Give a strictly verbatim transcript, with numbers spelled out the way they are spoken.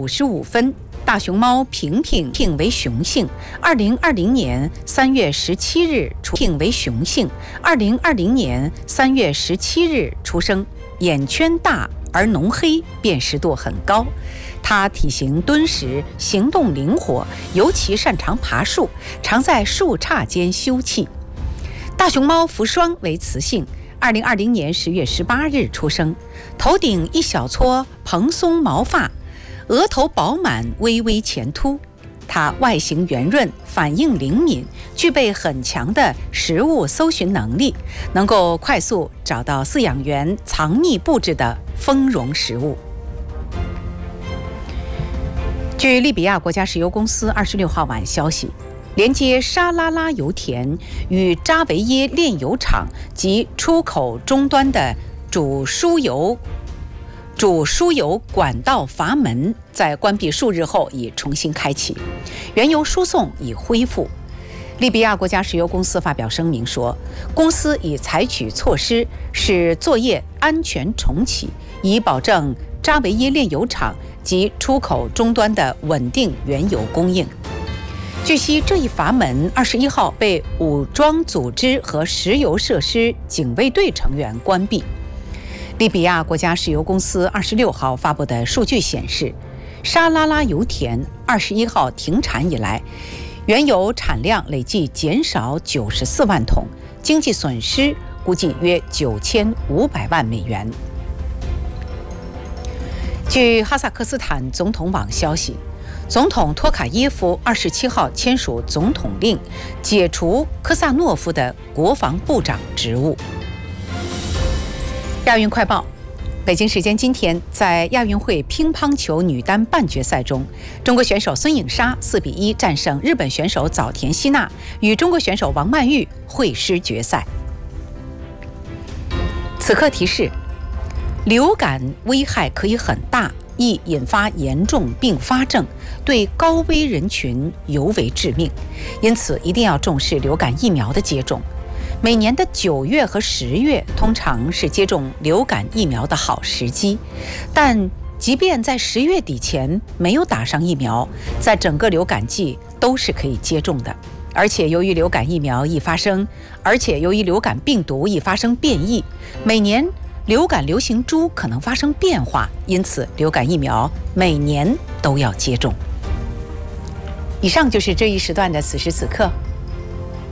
五十五分，大熊猫平平定为雄性，二零二零年三月十七日出定为雄性，二零二零年三月十七日出生，眼圈大而浓黑，辨识度很高。它体型敦实，行动灵活，尤其擅长爬树，常在树杈间休憩。大熊猫福双为雌性，二零二零年十月十八日出生，头顶一小撮蓬松毛发，额头饱满，微微前凸。它外形圆润，反应灵敏，具备很强的食物搜寻能力，能够快速找到饲养员藏匿布置的丰容食物。据利比亚国家石油公司二十六号晚消息，连接沙拉拉油田与扎维耶炼油厂及出口终端的主输油主输油管道阀门在关闭数日后已重新开启，原油输送已恢复。利比亚国家石油公司发表声明说，公司已采取措施使作业安全重启，以保证扎维耶炼油厂及出口终端的稳定原油供应。据悉，这一阀门二十一号被武装组织和石油设施警卫队成员关闭。利比亚国家石油公司二十六号发布的数据显示，沙拉拉油田二十一号停产以来，原油产量累计减少九十四万桶，经济损失估计约九千五百万美元。据哈萨克斯坦总统网消息，总统托卡耶夫二十七号签署总统令，解除科萨诺夫的国防部长职务。亚运快报，北京时间今天，在亚运会乒乓球女单半决赛中，中国选手孙颖莎四比一战胜日本选手早田希娜，与中国选手王曼玉会师决赛。此刻提示：流感危害可以很大，易引发严重并发症，对高危人群尤为致命，因此一定要重视流感疫苗的接种。每年的九月和十月通常是接种流感疫苗的好时机，但即便在十月底前没有打上疫苗，在整个流感季都是可以接种的。而且由于流感疫苗易发生，而且由于流感病毒易发生变异，每年流感流行株可能发生变化，因此流感疫苗每年都要接种。以上就是这一时段的此时此刻，